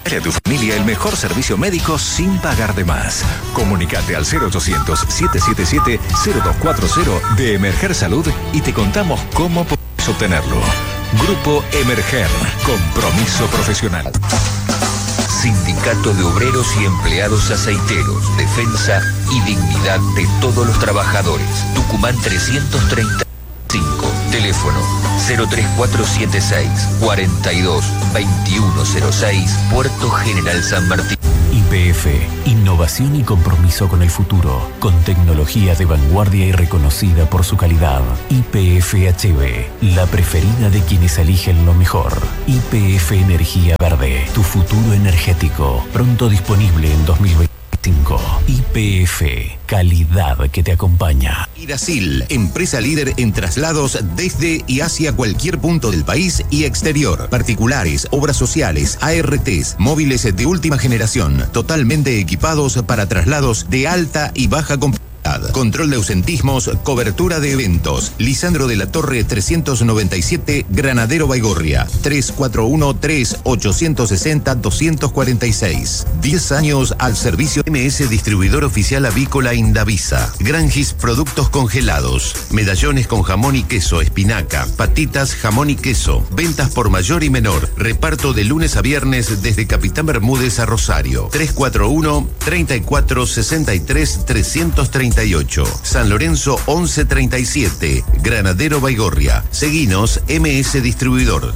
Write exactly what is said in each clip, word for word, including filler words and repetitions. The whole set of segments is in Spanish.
a tu familia el mejor servicio médico sin pagar de más. Comunicate al cero ochocientos, siete siete siete, cero dos cuatro cero de Emerger Salud y te contamos cómo puedes obtenerlo. Grupo Emerger, compromiso profesional. Sindicato de Obreros y Empleados Aceiteros, defensa y dignidad de todos los trabajadores. Tucumán trescientos treinta y cinco, teléfono cero tres cuatro siete seis, cuarenta y dos, veintiuno cero seis, Puerto General San Martín. Y P F, innovación y compromiso con el futuro, con tecnología de vanguardia y reconocida por su calidad. Y P F H V, la preferida de quienes eligen lo mejor. Y P F Energía Verde, tu futuro energético, pronto disponible en dos mil veinticinco. Y P F, calidad que te acompaña. Iracil, empresa líder en traslados desde y hacia cualquier punto del país y exterior. Particulares, obras sociales, A R Ts, móviles de última generación, totalmente equipados para traslados de alta y baja complejidad. Control de ausentismos, cobertura de eventos. Lisandro de la Torre trescientos noventa y siete, Granadero Baigorria. tres cuatro uno, tres ocho seis cero, dos cuatro seis. diez años al servicio. M S Distribuidor Oficial Avícola Indavisa. Granjis Productos Congelados. Medallones con jamón y queso, espinaca. Patitas, jamón y queso. Ventas por mayor y menor. Reparto de lunes a viernes desde Capitán Bermúdez a Rosario. tres cuatro uno, treinta y cuatro sesenta y tres, trescientos treinta y ocho. San Lorenzo once treinta y siete. Granadero Baigorria. Seguinos M S Distribuidor.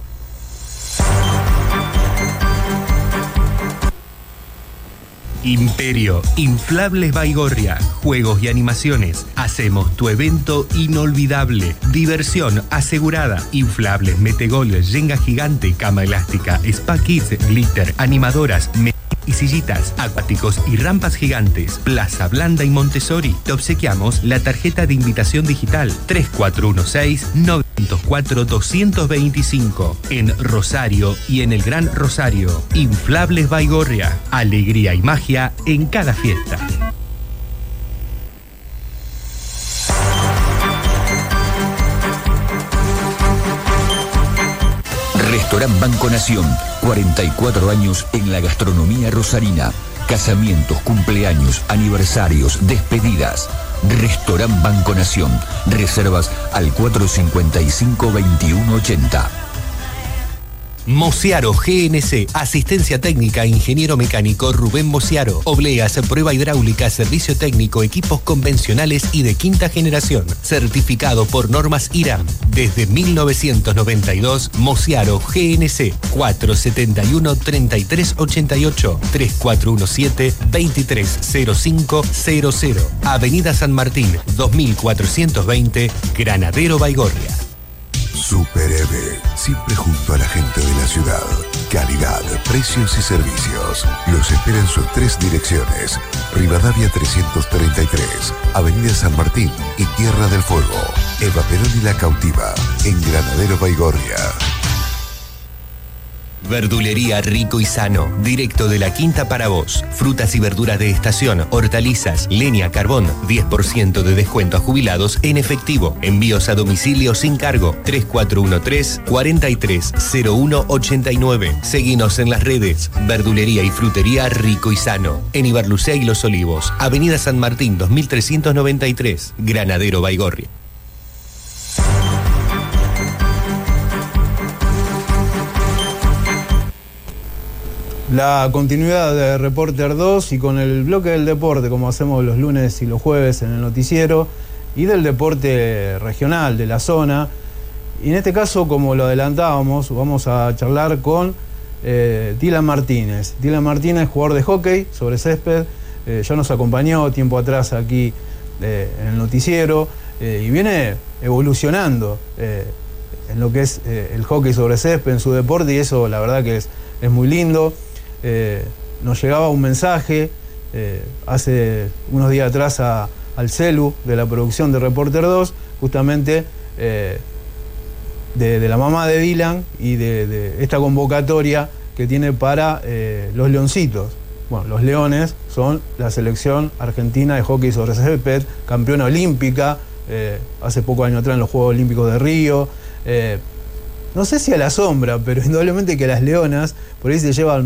Imperio, Inflables Baigorria, juegos y animaciones. Hacemos tu evento inolvidable. Diversión asegurada. Inflables, metegol, yenga gigante, cama elástica, spa kids, glitter, animadoras, y sillitas, acuáticos y rampas gigantes. Plaza Blanda y Montessori. Te obsequiamos la tarjeta de invitación digital tres cuatro uno seis, nueve cero cuatro, dos dos cinco en Rosario y en el Gran Rosario. Inflables Baigorria. Alegría y magia en cada fiesta. Restaurant Banco Nación, cuarenta y cuatro años en la gastronomía rosarina. Casamientos, cumpleaños, aniversarios, despedidas. Restaurant Banco Nación. Reservas al cuatro cinco cinco, veintiuno ochenta. Mociaro G N C, asistencia técnica, ingeniero mecánico Rubén Mociaro. Obleas, prueba hidráulica, servicio técnico, equipos convencionales y de quinta generación. Certificado por normas IRAM. Desde mil novecientos noventa y dos, Mociaro G N C, cuatro siete uno, treinta y tres ochenta y ocho, tres cuatro uno siete, veintitrés cero cinco cero cero. Avenida San Martín, dos mil cuatrocientos veinte, Granadero Baigorria. Super Eve, siempre junto a la gente de la ciudad. Calidad, precios y servicios. Los espera en sus tres direcciones. Rivadavia trescientos treinta y tres, Avenida San Martín y Tierra del Fuego. Eva Perón y La Cautiva, en Granadero Baigorria. Verdulería Rico y Sano, directo de la Quinta para vos. Frutas y verduras de estación, hortalizas, leña, carbón, diez por ciento de descuento a jubilados en efectivo. Envíos a domicilio sin cargo. tres cuatro uno tres, cuatro tres cero uno ocho nueve. Seguinos en las redes. Verdulería y frutería Rico y Sano. En Ibarlucea y Los Olivos. Avenida San Martín dos mil trescientos noventa y tres. Granadero Baigorria. La continuidad de Reporter dos y con el bloque del deporte, como hacemos los lunes y los jueves en el noticiero, y del deporte regional de la zona. Y en este caso, como lo adelantábamos, vamos a charlar con eh, Dylan Martínez. Dylan Martínez, jugador de hockey sobre césped, eh, ya nos acompañó tiempo atrás aquí eh, en el noticiero eh, y viene evolucionando eh, en lo que es eh, el hockey sobre césped, en su deporte, y eso la verdad que es, es muy lindo. Eh, nos llegaba un mensaje eh, hace unos días atrás a, al celu de la producción de Reporter dos, justamente eh, de, de la mamá de Dylan y de, de esta convocatoria que tiene para eh, los Leoncitos. Bueno, los Leones son la selección argentina de hockey sobre césped, campeona olímpica, eh, hace poco años atrás en los Juegos Olímpicos de Río. Eh, no sé si a la sombra, pero indudablemente que las Leonas por ahí se llevan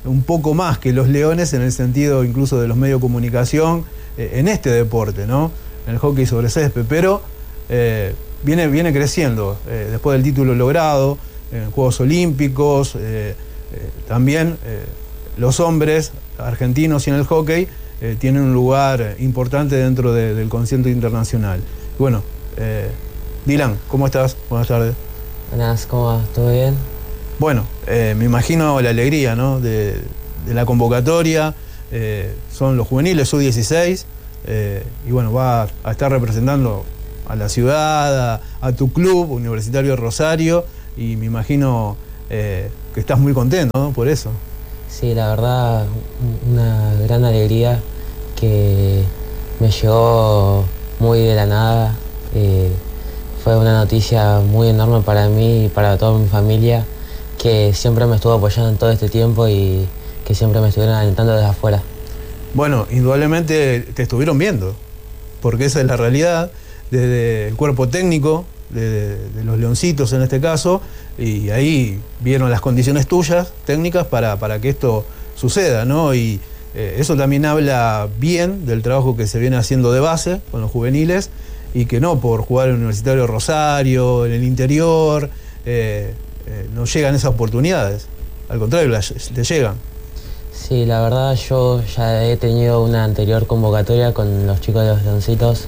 un poco más que los Leones en el sentido incluso de los medios de comunicación eh, en este deporte, ¿no? En el hockey sobre césped, pero eh, viene, viene creciendo eh, después del título logrado en Juegos Olímpicos, eh, eh, también eh, los hombres argentinos y en el hockey eh, tienen un lugar importante dentro de, del concierto internacional. Bueno, eh, Dylan, ¿cómo estás? Buenas tardes. Buenas, ¿cómo vas? ¿Todo bien? Bueno, eh, me imagino la alegría, ¿no? de, de la convocatoria, eh, son los juveniles U dieciséis, eh, y bueno, va a estar representando a la ciudad, a, a tu club, Universitario de Rosario, y me imagino eh, que estás muy contento, ¿no? Por eso. Sí, la verdad, una gran alegría que me llegó muy de la nada. Eh, fue una noticia muy enorme para mí y para toda mi familia, que siempre me estuvo apoyando en todo este tiempo y que siempre me estuvieron alentando desde afuera. Bueno, indudablemente te estuvieron viendo, porque esa es la realidad, desde el cuerpo técnico, de, de los Leoncitos en este caso, y ahí vieron las condiciones tuyas, técnicas, para, para que esto suceda, ¿no? Y eh, eso también habla bien del trabajo que se viene haciendo de base con los juveniles, y que no por jugar en el Universitario de Rosario, en el interior, eh, eh, no llegan esas oportunidades, al contrario, las, te llegan. Sí, la verdad yo ya he tenido una anterior convocatoria con los chicos de los Leoncitos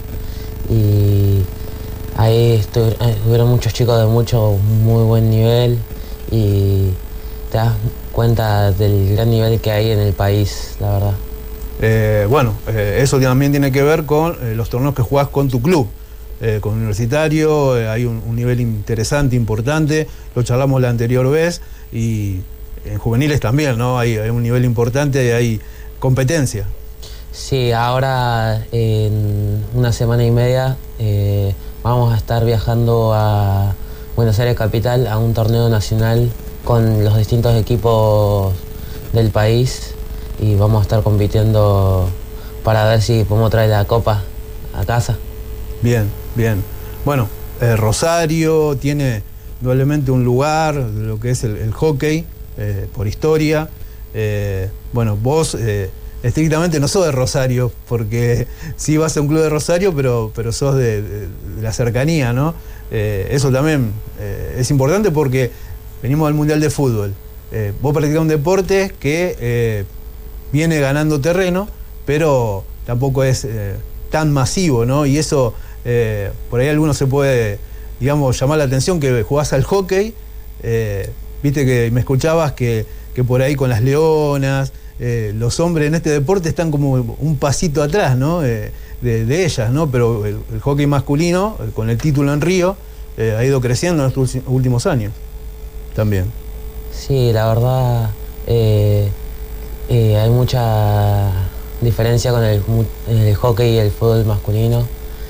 y ahí estuvieron muchos chicos de mucho, muy buen nivel y te das cuenta del gran nivel que hay en el país, la verdad. Eh, bueno, eh, eso también tiene que ver con eh, los torneos que jugás con tu club, eh, con Universitario, eh, hay un, un nivel interesante, importante, lo charlamos la anterior vez, y en juveniles también, ¿no? Hay, hay un nivel importante y hay competencia. Sí, ahora en una semana y media eh, vamos a estar viajando a Buenos Aires Capital a un torneo nacional con los distintos equipos del país y vamos a estar compitiendo para ver si podemos traer la copa a casa. Bien, bien. Bueno, eh, Rosario tiene indudablemente un lugar de lo que es el, el hockey, eh, por historia. Eh, bueno, vos eh, estrictamente no sos de Rosario, porque sí vas a un club de Rosario, pero, pero sos de, de, de la cercanía, ¿no? Eh, eso también eh, es importante porque venimos al Mundial de Fútbol. Eh, vos practicás un deporte que eh, viene ganando terreno, pero tampoco es eh, tan masivo, ¿no? Y eso, eh, por ahí alguno se puede, digamos, llamar la atención que jugás al hockey, eh, viste que me escuchabas que, que por ahí con las leonas, eh, los hombres en este deporte están como un pasito atrás, ¿no? Eh, de, de ellas, ¿no? Pero el, el hockey masculino, eh, con el título en Río, eh, ha ido creciendo en estos últimos años también. Sí, la verdad, eh, eh, hay mucha diferencia con el, el hockey y el fútbol masculino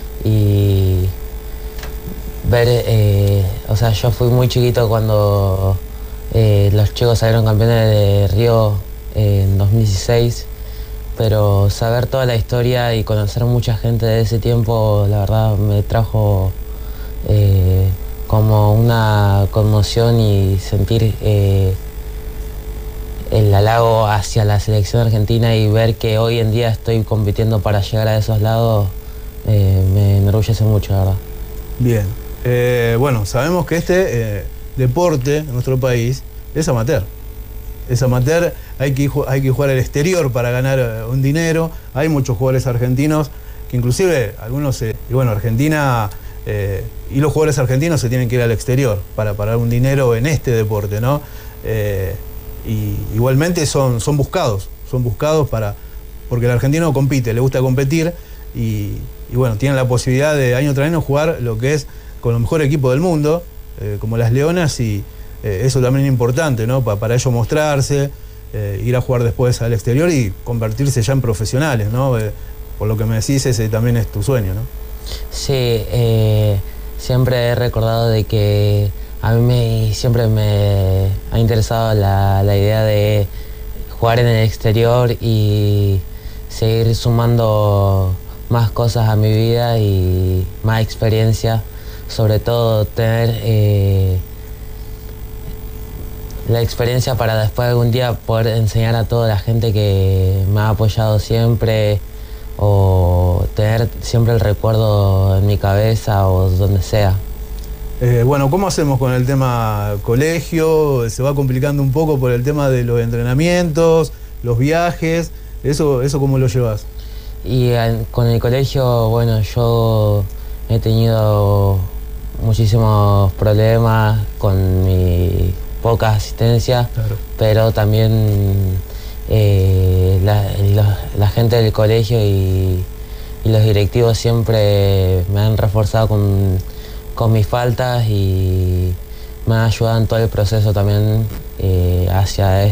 y ver, eh, o sea, yo fui muy chiquito cuando eh, los chicos salieron campeones de Río eh, en dos mil dieciséis, pero saber toda la historia y conocer mucha gente de ese tiempo, la verdad me trajo eh, como una conmoción y sentir eh, el halago hacia la selección argentina y ver que hoy en día estoy compitiendo para llegar a esos lados, eh, me enorgullece mucho, la verdad. Bien, eh, bueno, sabemos que este eh, deporte en nuestro país es amateur. Es amateur, hay que, hay que jugar al exterior para ganar un dinero. Hay muchos jugadores argentinos que inclusive algunos, eh, y bueno, Argentina eh, y los jugadores argentinos se tienen que ir al exterior para pagar un dinero en este deporte, ¿no? Eh, y igualmente son, son buscados, son buscados para, porque el argentino compite, le gusta competir y, y bueno, tienen la posibilidad de año tras año jugar lo que es con los mejores equipos del mundo, eh, como las Leonas, y eh, eso también es importante, ¿no? Pa, para ellos mostrarse, eh, ir a jugar después al exterior y convertirse ya en profesionales, ¿no? Eh, por lo que me decís, ese también es tu sueño, ¿no? Sí, eh, siempre he recordado de que a mí me, siempre me ha interesado la, la idea de jugar en el exterior y seguir sumando más cosas a mi vida y más experiencia, sobre todo tener eh, la experiencia para después algún día poder enseñar a toda la gente que me ha apoyado siempre, o tener siempre el recuerdo en mi cabeza o donde sea. Eh, bueno, ¿cómo hacemos con el tema colegio? Se va complicando un poco por el tema de los entrenamientos, los viajes. ¿Eso, eso cómo lo llevas? Y en, con el colegio, bueno, yo he tenido muchísimos problemas con mi poca asistencia, claro. Pero también eh, la, la, la gente del colegio y, y los directivos siempre me han reforzado con, con mis faltas y me han ayudado en todo el proceso también eh, hacia